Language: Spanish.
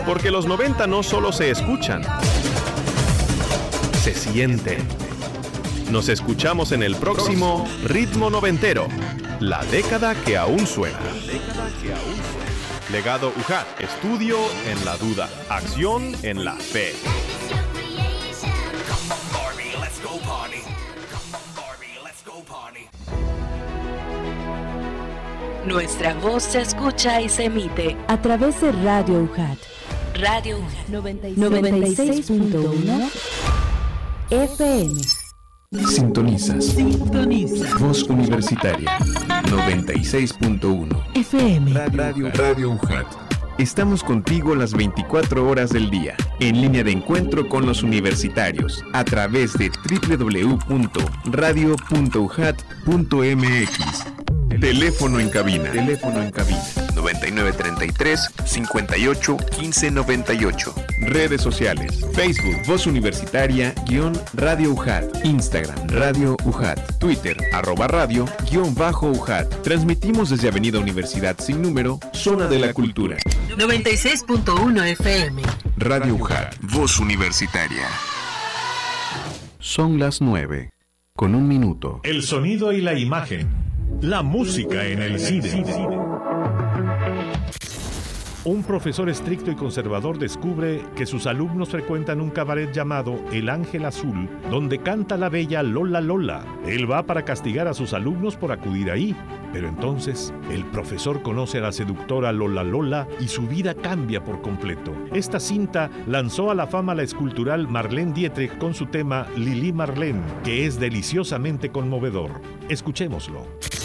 Porque los 90 no solo se escuchan, se sienten. Nos escuchamos en el próximo Ritmo Noventero, la década que aún suena. Legado UJAT, estudio en la duda, acción en la fe. Nuestra voz se escucha y se emite a través de Radio UJAT. Radio UJAT 96.1 FM. Sintonizas. Voz Universitaria 96.1 FM. Radio UJAT. Estamos contigo las 24 horas del día, en línea de encuentro con los universitarios, a través de www.radio.ujat.mx. Teléfono en cabina 9933-58-1598. Redes sociales: Facebook Voz Universitaria _Radio UJAT, Instagram Radio UJAT, Twitter @radio _UJAT. Transmitimos desde Avenida Universidad sin número, Zona de la Cultura. 96.1 FM. Radio UJAT, Voz Universitaria. Son las 9:01. El sonido y la imagen. La música en el cine. Un profesor estricto y conservador descubre que sus alumnos frecuentan un cabaret llamado El Ángel Azul, donde canta la bella Lola Lola. Él va para castigar a sus alumnos por acudir ahí. Pero entonces, el profesor conoce a la seductora Lola Lola y su vida cambia por completo. Esta cinta lanzó a la fama la escultural Marlene Dietrich con su tema Lili Marlene, que es deliciosamente conmovedor. Escuchémoslo.